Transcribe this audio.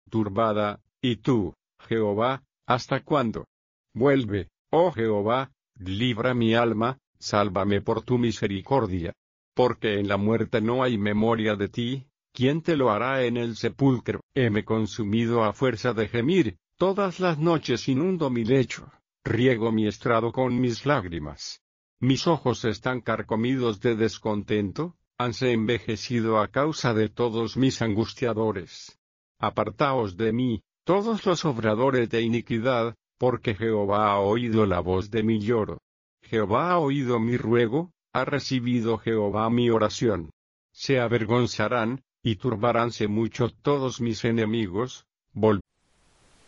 turbada, y tú, Jehová, ¿hasta cuándo? Vuelve, oh Jehová, libra mi alma, sálvame por tu misericordia. Porque en la muerte no hay memoria de ti, ¿quién te lo hará en el sepulcro? Heme consumido a fuerza de gemir, todas las noches inundo mi lecho, riego mi estrado con mis lágrimas. Mis ojos están carcomidos de descontento, hanse envejecido a causa de todos mis angustiadores. Apartaos de mí, todos los obradores de iniquidad, porque Jehová ha oído la voz de mi lloro. Jehová ha oído mi ruego, ha recibido Jehová mi oración. Se avergonzarán, y turbaránse mucho todos mis enemigos,